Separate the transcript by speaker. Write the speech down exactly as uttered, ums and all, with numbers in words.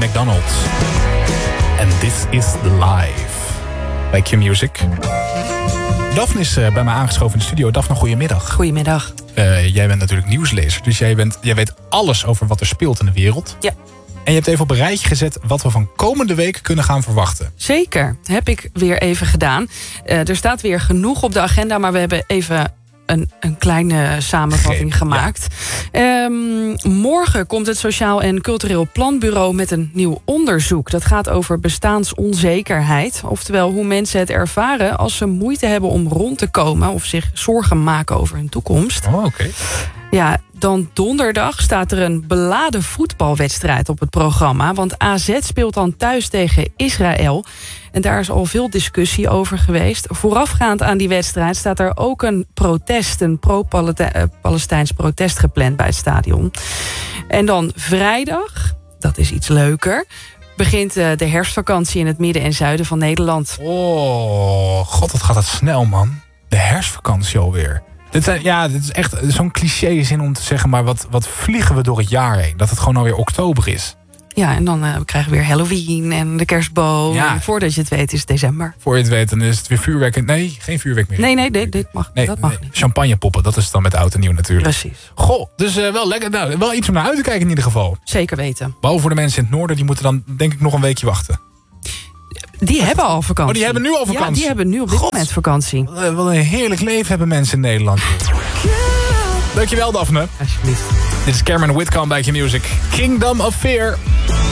Speaker 1: McDonald. En This is the Life. Bij Q-Music. Daphne is uh, bij mij aangeschoven in de studio. Daphne, goedemiddag.
Speaker 2: Goedemiddag.
Speaker 1: Uh, jij bent natuurlijk nieuwslezer. Dus jij, bent, jij weet alles over wat er speelt in de wereld.
Speaker 2: Ja.
Speaker 1: En je hebt even op een rijtje gezet wat we van komende week kunnen gaan verwachten.
Speaker 2: Zeker, heb ik weer even gedaan. Uh, er staat weer genoeg op de agenda, maar we hebben even een, een kleine samenvatting Geen, gemaakt. Ja. Um, morgen komt het Sociaal en Cultureel Planbureau met een nieuw onderzoek. Dat gaat over bestaansonzekerheid. Oftewel hoe mensen het ervaren als ze moeite hebben om rond te komen of zich zorgen maken over hun toekomst.
Speaker 1: Oh, oké. Okay.
Speaker 2: Ja, dan donderdag staat er een beladen voetbalwedstrijd op het programma. Want A Z speelt dan thuis tegen Israël. En daar is al veel discussie over geweest. Voorafgaand aan die wedstrijd staat er ook een protest, een pro-Palestijns protest gepland bij het stadion. En dan vrijdag, dat is iets leuker, begint de herfstvakantie in het midden en zuiden van Nederland.
Speaker 1: Oh, god, wat gaat het snel, man. De herfstvakantie alweer. Dit, ja, dit is echt zo'n cliché zin om te zeggen, maar wat, wat vliegen we door het jaar heen? Dat het gewoon alweer oktober is.
Speaker 2: Ja, en dan uh, krijgen we weer Halloween en de kerstboom. Ja. En voordat je het weet is het december.
Speaker 1: Voor je het weet, dan is het weer vuurwerk. Nee, geen vuurwerk meer.
Speaker 2: Nee, nee, dit, dit mag,
Speaker 1: nee,
Speaker 2: dat mag
Speaker 1: nee.
Speaker 2: niet.
Speaker 1: Champagnepoppen, dat is dan met oud en nieuw natuurlijk.
Speaker 2: Precies.
Speaker 1: Goh, dus uh, wel lekker. Nou, wel iets om naar uit te kijken in ieder geval.
Speaker 2: Zeker weten.
Speaker 1: Behalve voor de mensen in het noorden, die moeten dan denk ik nog een weekje wachten.
Speaker 2: Die hebben al vakantie.
Speaker 1: Oh, die hebben nu al vakantie?
Speaker 2: Ja, die hebben nu op dit God, moment vakantie.
Speaker 1: Wat een heerlijk leven hebben mensen in Nederland. Dankjewel, Daphne.
Speaker 2: Alsjeblieft.
Speaker 1: Dit is Cameron Whitcomb bij Q-Music. Kingdom of Fear.